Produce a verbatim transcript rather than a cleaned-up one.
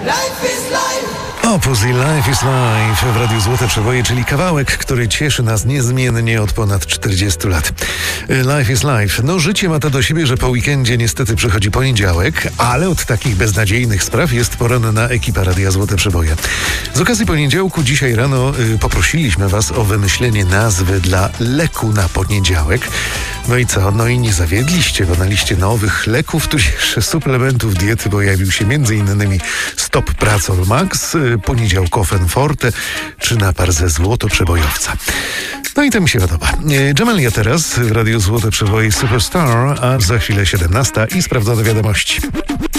Opus i Life is Life w Radiu Złote Przeboje, czyli kawałek, który cieszy nas niezmiennie od ponad czterdziestu lat. Life is Life. No, życie ma to do siebie, że po weekendzie niestety przychodzi poniedziałek, ale od takich beznadziejnych spraw jest poronna ekipa Radia Złote Przeboje. Z okazji poniedziałku dzisiaj rano y, poprosiliśmy was o wymyślenie nazwy dla leku na poniedziałek. No i co? No i nie zawiedliście, bo na liście nowych leków, tudzież suplementów diety pojawił się między innymi Stop Pracol Max, poniedziałkofen Forte czy napar ze złotoprzebojowca. No i to mi się podoba. Dżemalia teraz w Radiu Złote Przeboje Superstar, a za chwilę siedemnasta i sprawdzone wiadomości.